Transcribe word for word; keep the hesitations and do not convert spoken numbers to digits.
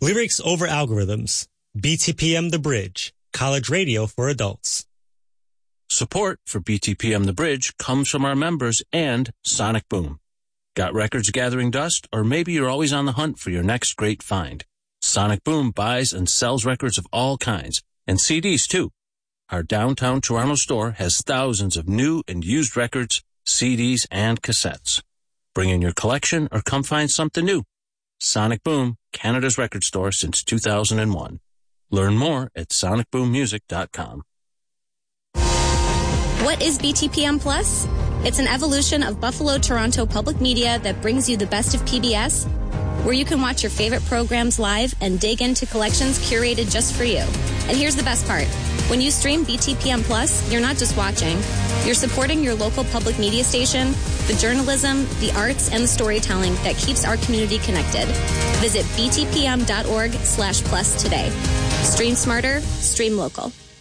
Lyrics over algorithms. B T P M The Bridge. College radio for adults. Support for B T P M The Bridge comes from our members and Sonic Boom. Got records gathering dust, or maybe you're always on the hunt for your next great find? Sonic Boom buys and sells records of all kinds, and C Ds too. Our downtown Toronto store has thousands of new and used records, C Ds, and cassettes. Bring in your collection or come find something new. Sonic Boom, Canada's record store since two thousand one. Learn more at sonic boom music dot com. What is B T P M Plus? It's an evolution of Buffalo Toronto Public Media that brings you the best of P B S, where you can watch your favorite programs live and dig into collections curated just for you. And here's the best part. When you stream B T P M Plus, you're not just watching. You're supporting your local public media station, the journalism, the arts, and the storytelling that keeps our community connected. Visit btpm.org slash plus today. Stream smarter, stream local.